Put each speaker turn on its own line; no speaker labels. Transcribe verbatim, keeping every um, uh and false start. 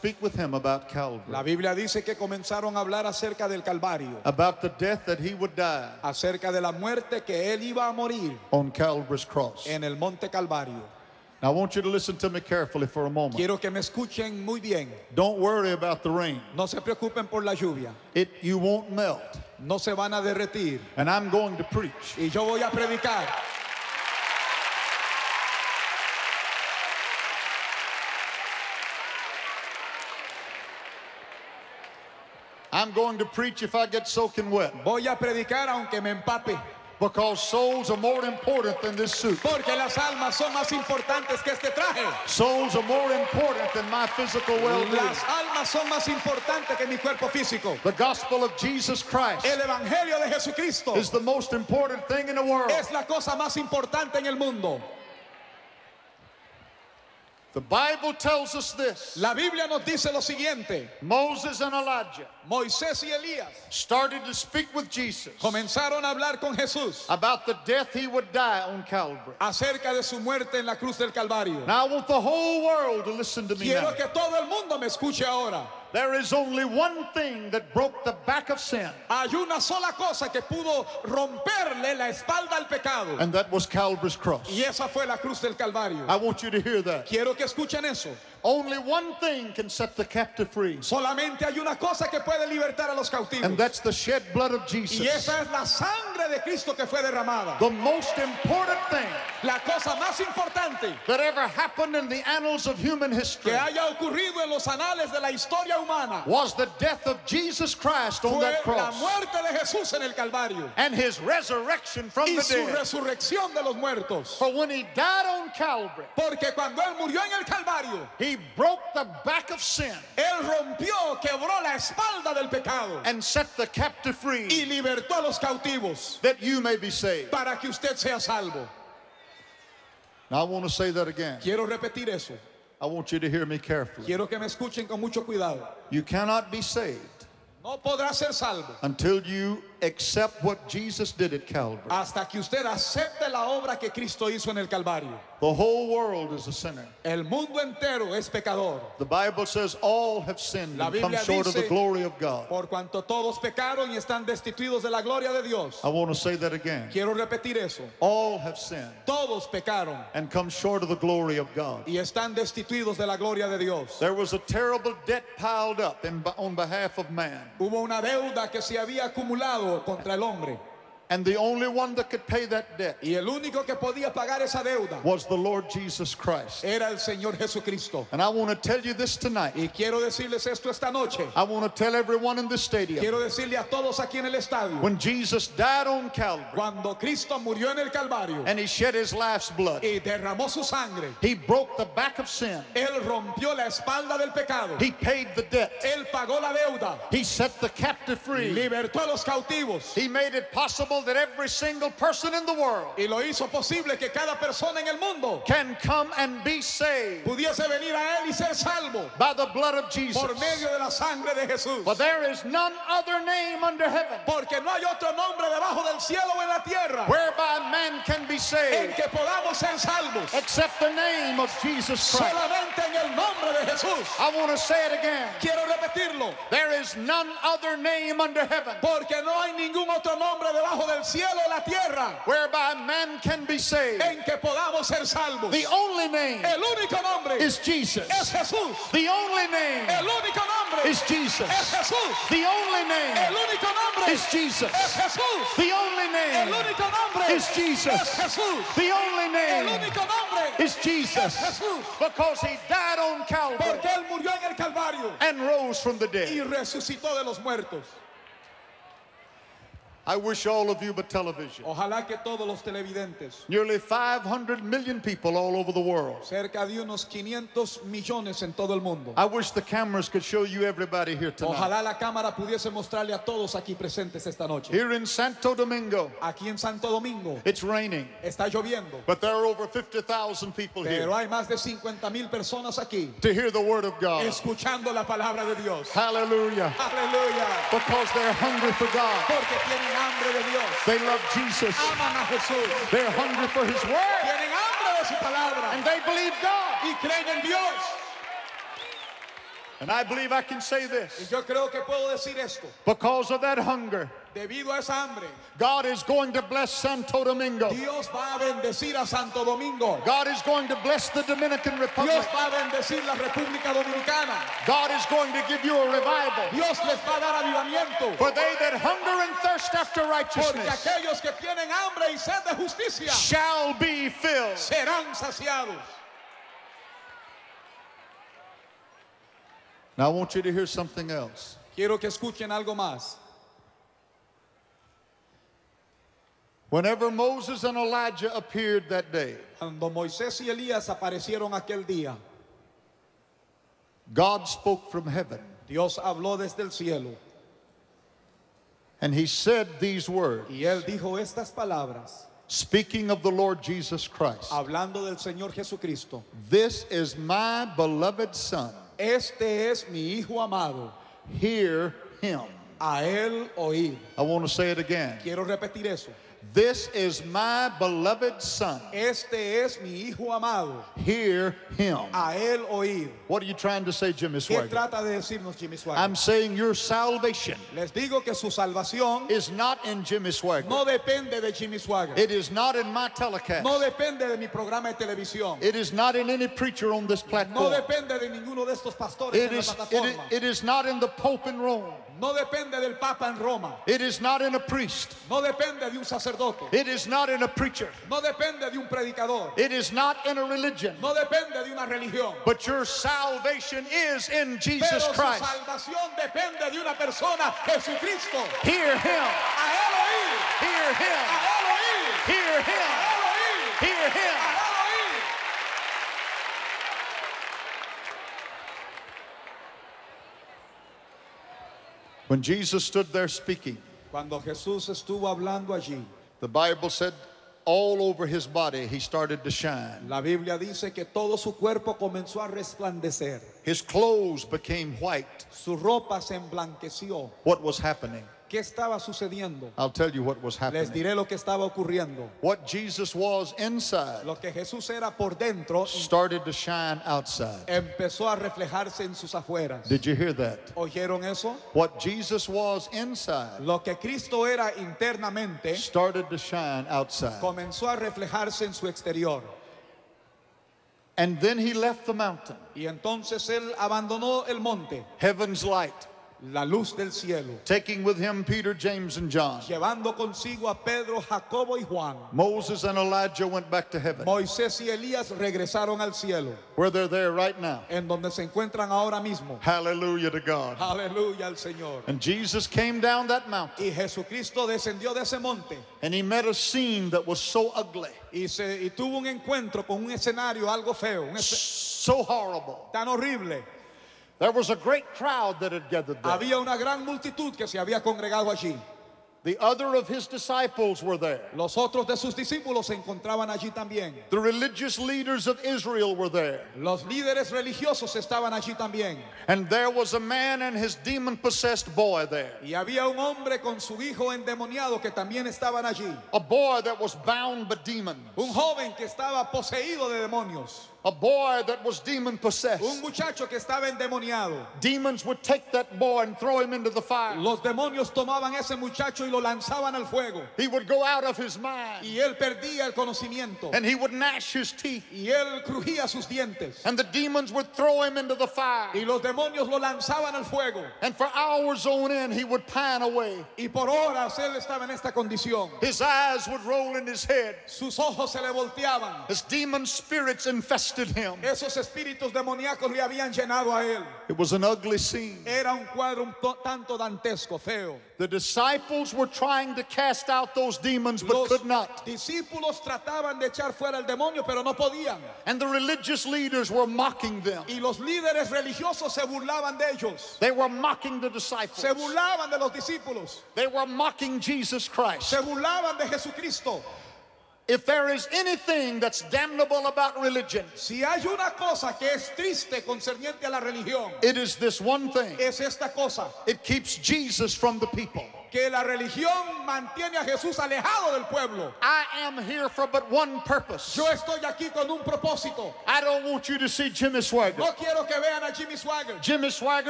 speak with him about Calvary.
La Biblia dice que comenzaron a hablar acerca del Calvario,
About the death that he would die
acerca de la muerte que él iba a morir
on Calvary's cross.
en el Monte Calvario.
Now I want you to listen to me carefully for a moment.
Quiero que me escuchen muy bien.
Don't worry about the rain.
No se preocupen por la lluvia.
It, you won't melt.
No se van a derretir.
And I'm going to preach.
Y yo voy a predicar.
I'm going to preach if I get soaking wet.
Voy a predicar aunque me empape.
Because souls are more important than this suit.
Porque las almas son más importantes que este traje.
Souls are more important than my physical well-being.
Las almas son más importantes que mi cuerpo físico.
The gospel of Jesus Christ
El evangelio de Jesucristo
is the most important thing in the world.
es la cosa más importante en el mundo.
The Bible tells us this.
La Biblia nos dice lo siguiente.
Moses and Elijah
Moisés y Elías
started to speak with Jesus
comenzaron a hablar con Jesús
about the death he would die on Calvary.
acerca de su muerte en la cruz del Calvario.
Now I want the whole world to listen to me now.
Quiero que todo el mundo me escuche ahora.
There is only one thing that broke the back of sin,
Hay una sola cosa que pudo romperle la espalda al pecado.
and that was Calvary's cross.
Y esa fue la cruz del Calvario.
I want you to hear that.
Quiero que escuchen eso.
Only one thing can set the captive free,
Solamente hay una cosa que puede libertar a los cautivos.
and that's the shed blood of
Y
Jesus.
esa es la sangre de Cristo que fue derramada.
The most important thing
La cosa más importante
that ever happened in the annals of human history
que haya ocurrido en los anales de la historia humana
was the death of Jesus Christ on
fue
that
la
cross
muerte de Jesús en el Calvario
and his resurrection from
y
the
su
dead.
resurrección de los muertos.
For when he died on Calvary,
Porque cuando Él murió en el Calvario,
he broke the back of sin
Él rompió, quebró la espalda del pecado
and set the captive
y
free
libertó a los cautivos
that you may be saved.
para que usted sea salvo.
Now I want to say that again.
Quiero repetir eso.
I want you to hear me carefully.
Quiero que me escuchen con mucho cuidado.
You cannot be saved
No podrá ser salvo
until you accept what Jesus did at Calvary.
hasta que usted acepte la obra que Cristo hizo en el Calvario.
The whole world is a sinner.
El mundo entero es pecador,
The Bible says all have sinned
La
and come
Biblia
short of the
dice,
glory of God.
por cuanto todos pecaron y están destituidos de la gloria de Dios.
I want to say that again.
Quiero repetir eso.
All have sinned
Todos pecaron
and come short of the glory of God.
y están destituidos de la gloria de Dios.
There was a terrible debt piled up in, on behalf of man.
Hubo una deuda que se había acumulado contra el hombre
And the only one that could pay that debt
y el único que podía pagar esa deuda
was the Lord Jesus Christ.
era el Señor Jesucristo.
And I want to tell you this tonight.
Y quiero decirles esto esta noche.
I want to tell everyone in this stadium.
Quiero decirle a todos aquí en el estadio,
When Jesus died on Calvary
cuando Cristo murió en el Calvario
and he shed his life's blood,
y derramó su sangre,
he broke the back of sin.
Él rompió la espalda del pecado.
He paid the debt.
Él pagó la deuda,
He set the captive free.
libertó a los cautivos
He made it possible that every single person in the world
y lo hizo posible que cada persona en el mundo
can come and be saved
pudiese venir a Él y ser salvo
by the blood of Jesus.
por medio de la sangre de Jesús.
For there is none other name under heaven
Porque no hay otro nombre debajo del cielo o en la tierra
whereby man can be
en
saved
que podamos ser salvos,
except the name of Jesus Christ.
solamente en el nombre de Jesús.
I want to say it again.
Quiero repetirlo,
There is none other name under heaven
porque no hay ningún otro nombre debajo del cielo o la tierra
whereby man can be saved.
en que podamos ser salvos.
The only name
El único nombre
is Jesus.
es Jesús.
The only name
El único nombre
is Jesus.
es Jesús.
The only
El
name
único nombre
is Jesus.
es Jesús.
The only
El
name
único nombre
is Jesus.
es Jesús.
The only
El
name
único nombre
is Jesus.
es Jesús.
Because he died on Calvary
Porque Él murió en el Calvario
and rose from the
y
dead.
resucitó de los muertos.
I wish all of you but television.
Ojalá que todos los televidentes,
Nearly five hundred million people all over the world.
cerca de unos quinientos millones en todo el mundo.
I wish the cameras could show you everybody here tonight.
Ojalá la cámara pudiese mostrarle a todos aquí presentes esta noche.
Here in Santo Domingo,
Aquí en Santo Domingo
it's raining,
está lloviendo,
but there are over fifty thousand people here
pero hay más de cincuenta mil personas aquí
to hear the word of God.
escuchando la palabra de Dios.
Hallelujah.
Aleluya.
Because they're hungry for God.
Porque tienen hambre de Dios.
They love Jesus.
Aman a Jesús.
They're hungry for his word.
Tienen hambre de su palabra
And they believe God.
y creen en Dios.
And I believe I can say
Y
this.
yo creo que puedo decir esto.
Because of that hunger,
Debido a esa hambre,
God is going to bless Santo Domingo.
Dios va a bendecir a Santo Domingo.
God is going to bless the Dominican Republic.
Dios va a bendecir la República Dominicana.
God is going to give you a revival.
Dios les va a dar avivamiento.
For they that hunger and thirst after
Porque
righteousness
aquellos que tienen hambre y sed de justicia
shall be filled.
serán saciados.
Now I want you to hear something else.
Quiero que escuchen algo más.
Whenever Moses and Elijah appeared that day,
Cuando Moisés y Elías aparecieron aquel día,
God spoke from heaven,
Dios habló desde el cielo
and he said these words,
y él dijo estas palabras,
speaking of the Lord Jesus Christ.
hablando del Señor Jesucristo.
This is my beloved Son.
Este es mi Hijo amado,
Hear him.
a él oír.
I want to say it again.
Quiero repetir eso.
This is my beloved Son.
Este es mi Hijo amado,
Hear him.
a él oír.
What are you trying to say, Jimmy
¿Qué
Swagger?
trata de decirnos Jimmy Swagger?
I'm saying your salvation
Les digo que su salvación
is not in Jimmy Swagger.
no depende de Jimmy Swagger.
It is not in my telecast.
No depende de mi programa de televisión.
It is not in any preacher on this
No
platform.
depende de ninguno de estos pastores
It
en la
is, it, is,
plataforma.
it is not in the Pope in Rome.
No depende del Papa en Roma.
It is not in a priest.
No depende de un sacerdote.
It is not in a preacher.
No depende de un predicador.
It is not in a religion.
No depende de una religión.
But your salvation is in Jesus
Pero su
Christ.
salvación depende de una persona, Jesucristo.
Hear him.
A él oír.
Hear
A
him.
él oír.
Hear
A
him.
él oír.
Hear him.
A él oír.
When Jesus stood there speaking,
Cuando Jesús estuvo hablando allí,
the Bible said all over his body he started to shine.
la Biblia dice que todo su cuerpo comenzó a resplandecer.
His clothes became white.
Su ropa se emblanqueció.
What was happening?
¿Qué estaba sucediendo?
I'll tell you what was
Les
happening.
diré lo que estaba ocurriendo.
What Jesus was inside
Lo que Jesús era por dentro
started to shine outside.
empezó a reflejarse en sus afueras.
Did you hear that?
¿Oyeron eso?
What Jesus was inside
Lo que Cristo era internamente
started to shine outside.
comenzó a reflejarse en su exterior.
And then he left the mountain,
Y entonces él abandonó el monte,
heaven's light,
la luz del cielo,
taking with him Peter, James, and John.
llevando consigo a Pedro, Jacobo y Juan.
Moses and Elijah went back to heaven,
Moisés y Elías regresaron al cielo,
where they're there right now.
en donde se encuentran ahora mismo.
Hallelujah to God.
Aleluya al Señor.
And Jesus came down that mountain,
Y Jesucristo descendió de ese monte
and he met a scene that was so ugly,
y, se, y tuvo un encuentro con un escenario algo feo, un esce-
so horrible.
tan horrible.
There was a great crowd that had gathered there.
Había una gran multitud que se había congregado allí.
The other of his disciples were there.
Los otros de sus discípulos se encontraban allí también.
The religious leaders of Israel were there.
Los líderes religiosos estaban allí también.
And there was a man and his demon-possessed boy there.
Y había un hombre con su hijo endemoniado que también estaban allí.
A boy that was bound by demons.
Un joven que estaba poseído de demonios.
A boy that was demon-possessed.
Un muchacho que estaba endemoniado.
Demons would take that boy and throw him into the fire.
Los demonios tomaban ese muchacho y lo lanzaban al fuego.
He would go out of his mind.
Y él perdía el conocimiento.
And he would gnash his teeth.
Y él crujía sus dientes.
And the demons would throw him into the fire.
Y los demonios lo lanzaban al fuego.
And for hours on end, he would pine away.
Y por horas él estaba en esta condición.
His eyes would roll in his head
Sus ojos se le volteaban.
as demon spirits infested him.
Esos espíritus demoníacos le habían llenado a él.
It was an ugly scene.
Era un cuadro un to- tanto dantesco, feo.
The disciples were trying to cast out those demons but
Los
could not.
discípulos trataban de echar fuera el demonio, pero no podían.
And the religious leaders were mocking them.
Y los líderes religiosos se burlaban de ellos.
They were mocking the disciples.
Se burlaban de los discípulos.
They were mocking Jesus Christ.
Se burlaban de Jesucristo.
If there is anything that's damnable about religion,
Si hay una cosa que es triste concerniente a la religión,
it is this one thing.
es esta cosa,
It keeps Jesus from the people.
que la religión mantiene a Jesús alejado del pueblo.
I am here for but one purpose.
Yo estoy aquí con un propósito.
I don't want you to see Jimmy Swaggart.
No quiero que vean a Jimmy Swaggart.
Jimmy Swaggart